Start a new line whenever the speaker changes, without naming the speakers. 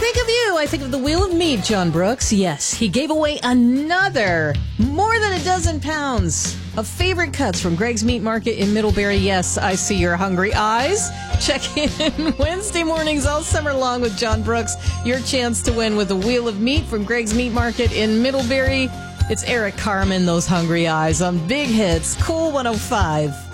think of you, I think of the Wheel of Meat, John Brooks. Yes, he gave away another more than a dozen pounds of favorite cuts from Greg's Meat Market in Middlebury. Yes, I see your hungry eyes. Check in Wednesday mornings all summer long with John Brooks. Your chance to win with the Wheel of Meat from Greg's Meat Market in Middlebury. It's Eric Carmen, those hungry eyes on Big Hits, Cool 105.